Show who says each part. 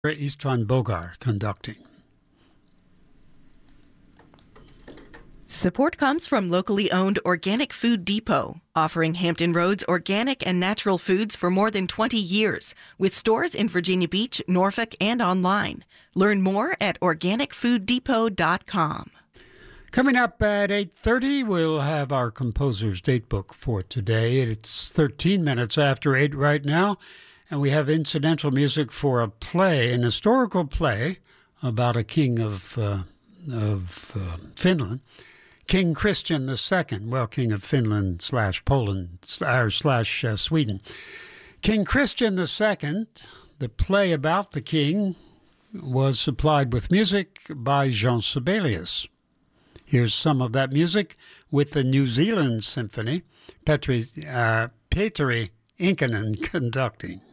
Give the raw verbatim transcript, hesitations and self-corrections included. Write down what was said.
Speaker 1: Istvan Bogar conducting.
Speaker 2: Support comes from locally owned Organic Food Depot, offering Hampton Roads organic and natural foods for more than twenty years, with stores in Virginia Beach, Norfolk, and online. Learn more at organic food depot dot com.
Speaker 1: Coming up at eight thirty, we'll have our composer's date book for today. It's thirteen minutes after eight right now, and we have incidental music for a play, an historical play about a king of, uh, of uh, Finland. King Christian the Second, well, King of Finland slash Poland or slash uh, Sweden. King Christian the Second, the play about the king, was supplied with music by Jean Sibelius. Here's some of that music with the New Zealand Symphony, Petri, uh, Petri Inkinen conducting.